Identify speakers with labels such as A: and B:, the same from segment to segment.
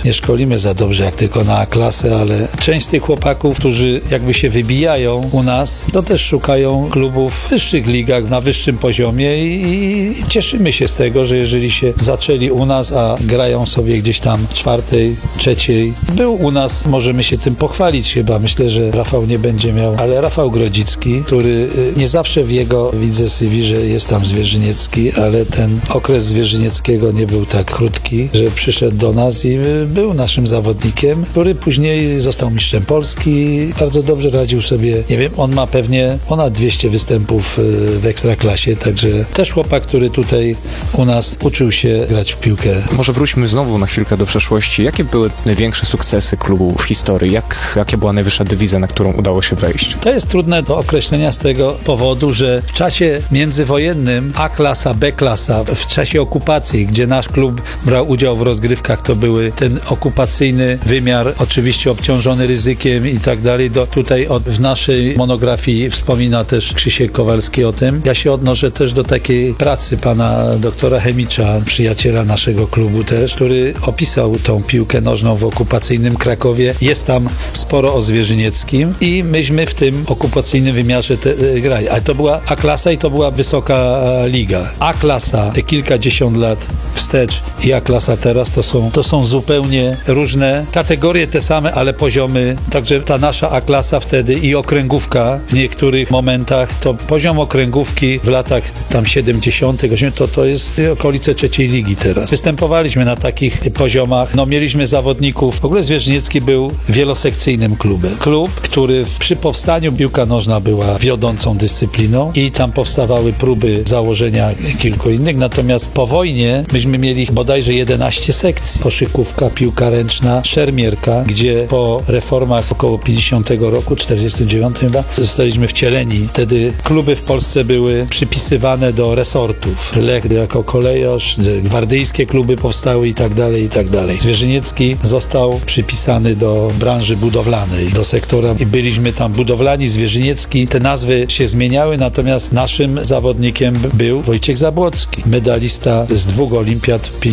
A: nie szkolimy za dobrze, jak tylko na A-klasę, ale część z tych chłopaków, którzy jakby się wybijają u nas, to też szukają klubów w wyższych ligach, na wyższym poziomie i cieszymy się z tego, że jeżeli się zaczęli u nas, a grają sobie gdzieś tam czwartej, trzeciej, był u nas, możemy się tym pochwalić chyba. Myślę, że Rafał nie będzie miał, ale Rafał Grodzicki, który nie zawsze w jego widzę CV, że jest tam Zwierzyniecki, ale ten okres Zwierzynieckiego nie był tak krótki, że przyszedł do nas i był naszym zawodnikiem, który później został mistrzem Polski. Bardzo dobrze radził sobie. Nie wiem, on ma pewnie ponad 200 występów w Ekstraklasie, także też chłopak, który tutaj u nas uczył się grać w piłkę.
B: Może wróćmy znowu na chwilkę do przeszłości. Jakie były największe sukcesy klubu w historii? Jaka była najwyższa dywizja, na którą udało się wejść?
A: To jest trudne do określenia z tego powodu, że w czasie międzywojennym A-klasa, B-klasa, w czasie okupacji, gdzie nasz klub brał udział w rozgrywkach, to były ten okupacyjny wymiar, oczywiście obciążony ryzykiem i tak dalej. Tutaj w naszej monografii wspomina też Krzysiek Kowalski o tym. Ja się odnoszę też do takiej pracy pana doktora Chemicza, przyjaciela naszego klubu też, który opisał tą piłkę nożną w okupacyjnym Krakowie. Jest tam sporo o Zwierzynieckim i myśmy w tym okupacyjnym wymiarze grali. Ale to była A-klasa i to była wysoka liga. A-klasa te kilkadziesiąt lat wstecz i A-klasa teraz to są zupełnie różne kategorie, te same, ale poziomy. Także ta nasza A-klasa wtedy i okręgówka w niektórych momentach, to poziom okręgówki w latach tam 70., 80., to jest okolice trzeciej ligi teraz. Występowaliśmy na takich poziomach. No, mieliśmy zawodników. W ogóle Zwierzyniecki był wielosekcyjnym klubem. Klub, który przy powstaniu piłka nożna była wiodącą dyscypliną i tam powstawały próby założenia kilku innych. Natomiast po wojnie myśmy mieli bodajże 11 sekcji. Koszykówka, piłka ręczna, szermierka, gdzie po reformach około 50 roku, 49 chyba, zostaliśmy wcieleni. Wtedy kluby w Polsce były przypisywane do resortów. Lech jako kolejorz, gwardyjskie kluby powstały i tak dalej, i tak dalej. Zwierzyniecki został przypisany do branży budowlanej, do sektora i byliśmy tam budowlani, Zwierzyniecki. Te nazwy się zmieniały, natomiast naszym zawodnikiem był Wojciech Zabłocki, medalista z 2 olimpiad w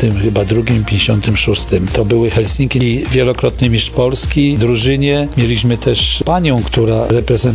A: 52, 56. To były Helsinki i wielokrotny mistrz Polski. W drużynie mieliśmy też panią, która reprezentowała